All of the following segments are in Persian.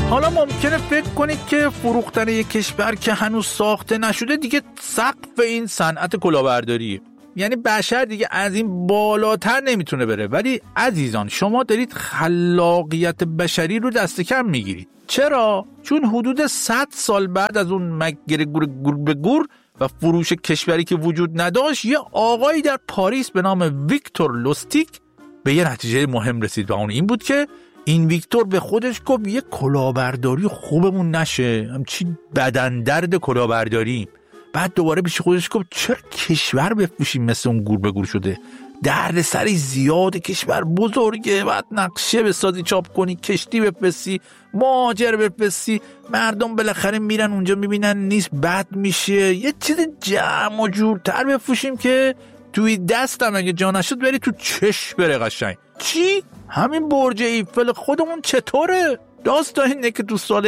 حالا ممکنه فکر کنید که فروختن یک کشور که هنوز ساخته نشده دیگه سقف این صنعت کلاهبرداریه، یعنی بشر دیگه از این بالاتر نمیتونه بره. ولی عزیزان، شما دارید خلاقیت بشری رو دست کم میگیرید. چرا؟ چون حدود 100 سال بعد از اون مگر گور به گور و فروش کشوری که وجود نداشت، یه آقایی در پاریس به نام ویکتور لوستیک به یه نتیجه مهم رسید و اون این بود که این ویکتور به خودش گفت یه کلاهبرداری خوبمون نشه، همچین بدن درد کلاهبرداری. بعد دوباره پیش خودش گفت چرا کشور بفروشیم مثل اون گور به گور شده، درد سری زیاده، کشور بزرگه، بعد نقشه بسازی، چاپ کنی، کشتی بفرستی، مهاجر بفرستی، مردم بالاخره میرن اونجا میبینن نیست، بد میشه. یه چیز جمع و جورتر بفروشیم که توی دستم اگه جا نشد بری تو چش بره قشنگ. چی؟ همین برج ایفل خودمون چطوره؟ داستان اینه که تو سال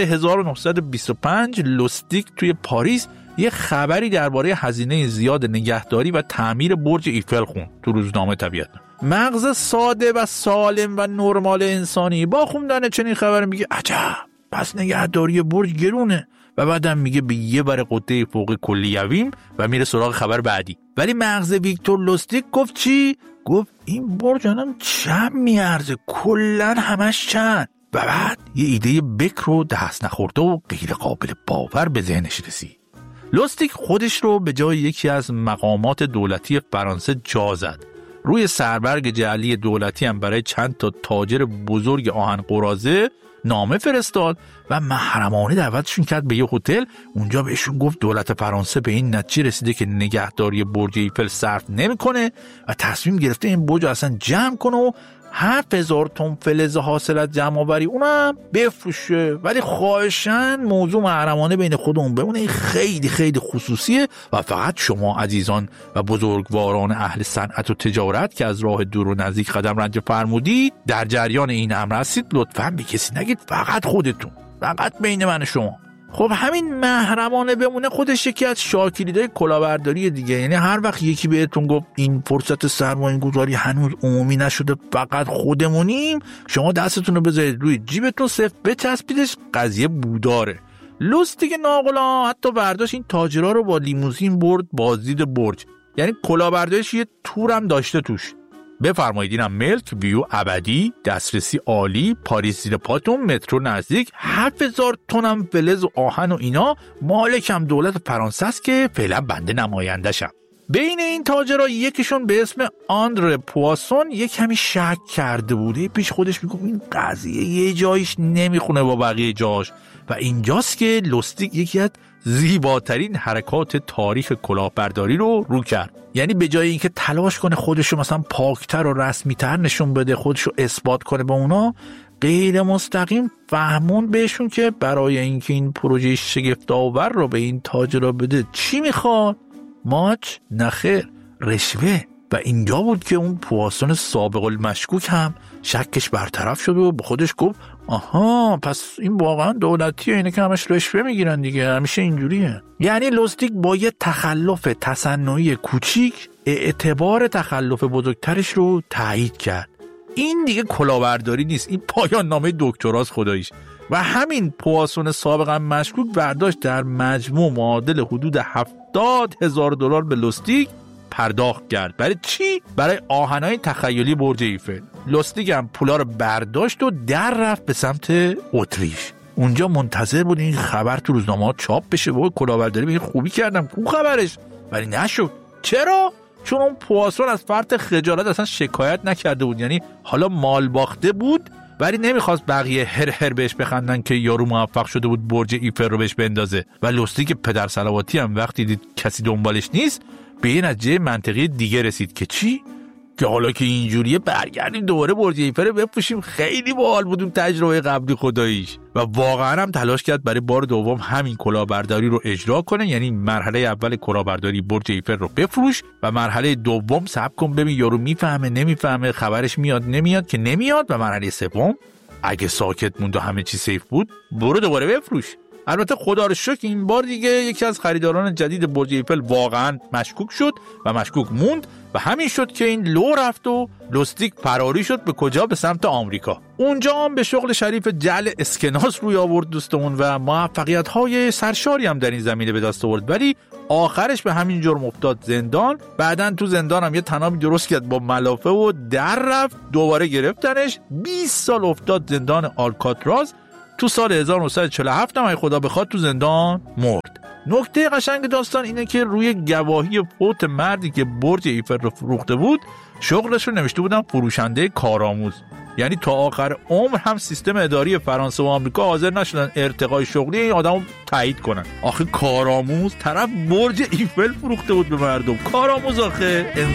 1925 لوستیک توی پاریس یه خبری درباره هزینه زیاد نگهداری و تعمیر برج ایفل خوند تو روزنامه. طبیعت مغز ساده و سالم و نرمال انسانی با خوندن چنین خبر میگه عجب، پس نگهداری برج گرونه، و بعدم میگه به یه بر قطعه فوق کلیویم و میره سراغ خبر بعدی. ولی مغز ویکتور لوستیک گفت چی؟ گفت این برج الان چند میارزه، کلن همش چند؟ و بعد یه ایده بکر و دست نخورده و غیر قابل باور به ذهنش رسید. لوستیک خودش رو به جای یکی از مقامات دولتی فرانسه جا زد. روی سربرگ جعلی دولتی هم برای چند تا تاجر بزرگ آهن قراضه نامه فرستاد و محرمانه دعوتشون کرد به یه هتل. اونجا بهشون گفت دولت فرانسه به این نتیجه رسیده که نگهداری برج ایفل صرف نمیکنه و تصمیم گرفته این برج اصلا جمع کنه و 7000 تن فلز حاصل از جمع آوری اونم بفروشه. ولی خواهشاً موضوع محرمانه بین خودمون بمونه، خیلی خیلی خصوصیه و فقط شما عزیزان و بزرگواران اهل صنعت و تجارت که از راه دور و نزدیک قدم رنج فرمودید در جریان این امر هستید، لطفاً به کسی نگید، فقط خودتون، فقط بین من و شما. خب همین محرمانه بمونه خودش یکی از شاکلیدهای کلاهبرداری دیگه. یعنی هر وقت یکی بهتون گفت این فرصت سرمایه گذاری هنوز عمومی نشده، فقط خودمونیم، شما دستتون رو بذارید روی جیبتون، صفر بچسبیدش، قضیه بوداره. لوستیک ناقلا حتی برداشت این تاجرها رو با لیموزین برد بازدید برج، یعنی کلاهبرداریش یه تورم داشته توش. بفرمایید اینم ملک ویو ابدی، دسترسی عالی، پاریس زیر پاتون، مترو نزدیک، 7000 تن هم فلز و آهن و اینا. مالکم دولت فرانسه است که فعلا بنده نماینده‌شم. بین این تاجرها یکیشون به اسم آندره پواسون یک کمی شک کرده بوده، پیش خودش میگه این قضیه یه جایش نمیخونه با بقیه جاش. و اینجاست که لوستیک یکی از زیباترین حرکات تاریخ کلاهبرداری رو کرد. یعنی به جای اینکه تلاش کنه خودشو مثلا پاکتر و رسمی‌تر نشون بده، خودشو اثبات کنه به اونا، غیر مستقیم فهمون بهشون که برای اینکه این پروژه شگفت‌آور رو به این تاجرها بده چی میخواد؟ ماچ؟ نخیر، رشوه. و اینجا بود که اون پواسون سابق المشکوک هم شکش برطرف شد و به خودش گفت آها، پس این واقعا دولتیه، اینه که همش رشوه میگیرن دیگه، همیشه اینجوریه. یعنی لوستیک با یه تخلف تصنعی کوچیک اعتبار تخلف بزرگترش رو تایید کرد. این دیگه کلاهبرداری نیست، این پایان نامه دکتراست خداییش. و همین پواسون سابقا مشکوک برداشت در مجموع معادل حدود $70,000 به لوستیک پرداخت کرد. برای چی؟ برای آهنای تخیلی برج ایفل. لوستیک هم پولا رو برداشت و در رفت به سمت اتریش. اونجا منتظر بود این خبر تو روزنامه‌ها چاپ بشه و کلاهبرداری به خوبی کردم، کو خبرش، ولی نشد. چرا؟ چون اون پواسون از فرط خجالت اصلا شکایت نکرده بود. یعنی حالا مال باخته بود ولی نمیخواست بقیه هر بهش بخندن که یارو موفق شده بود برج ایفل رو بهش بندازه. و لوستیک پدر صلواتی هم وقتی دید کسی دنبالش نیست، به یه نتیجه منطقی دیگه رسید که چی؟ که حالا که اینجوریه برگردیم دوباره برج ایفل رو بپوشیم. خیلی باحال بود اون تجربه قبلی خداییش. و واقعا هم تلاش کرد برای بار دوم همین کلاهبرداری رو اجرا کنه. یعنی مرحله اول کلاهبرداری برج ایفل رو بفروش و مرحله دوم صبر کن ببین یارو میفهمه نمیفهمه، خبرش میاد نمیاد، که نمیاد، و مرحله سوم اگه ساکت موند و همه چی سیف بود برو دوباره بفروش. البته خدا رو شکر این بار دیگه یکی از خریداران جدید برج ایفل واقعا مشکوک شد و مشکوک موند و همین شد که این لو رفت و لوستیک فراری شد به کجا؟ به سمت آمریکا. اونجا هم به شغل شریف جعل اسکناس روی آورد دوستمون و موفقیت‌های سرشاری هم در این زمینه به دست آورد، ولی آخرش به همین جرم افتاد زندان. بعدن تو زندان هم یه تنابی درست کرد با ملافه و در رفت، دوباره گرفتنش، 20 سال افتاد زندان آلکاتراز. تو سال 1947 هم خدا بخواد تو زندان مرد. نکته قشنگ داستان اینه که روی گواهی فوت مردی که برج ایفل رو فروخته بود شغلش رو نوشته بودن فروشنده کارآموز. یعنی تا آخر عمر هم سیستم اداری فرانسه و آمریکا حاضر نشدن ارتقای شغلی این آدمو تایید کنن. آخه کارآموز، طرف برج ایفل فروخته بود به مردم. کارآموز آخه